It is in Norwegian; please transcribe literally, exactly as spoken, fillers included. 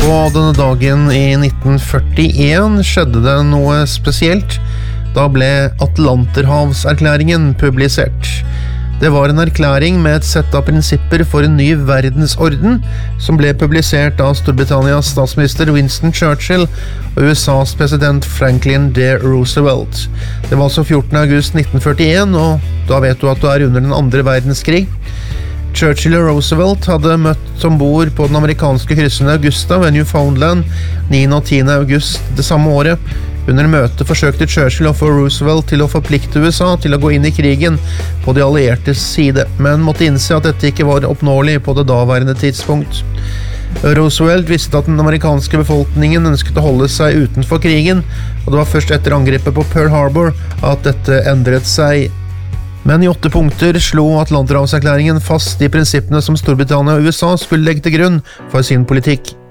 På denne dagen i nitten førtien skjedde det noe spesielt. Da ble Atlanterhavserklæringen publisert. Det var en erklæring med et sett av prinsipper for en ny verdensorden, som ble publisert av Storbritannias statsminister Winston Churchill og U S A's president Franklin D. Roosevelt. Det var altså fjortende august nitten førtien, og da vet du at du er under den andre verdenskrig. Churchill og Roosevelt hadde møtt ombord på den amerikanske krysseren Augusta ved Newfoundland niende og tiende august det samme året. Under møtet forsøkte Churchill å få Roosevelt til å forplikte U S A til å gå inn i krigen på de alliertes side, men måtte innse at dette ikke var oppnåelig på det daværende tidspunkt. Roosevelt visste at den amerikanske befolkningen ønsket å holde seg utenfor krigen, og det var først etter angrepet på Pearl Harbor at dette endret seg. Men i åtte punkter slo Atlanterhavserklæringen fast de prinsippene som Storbritannia og U S A skulle legge til grunn for sin politikk.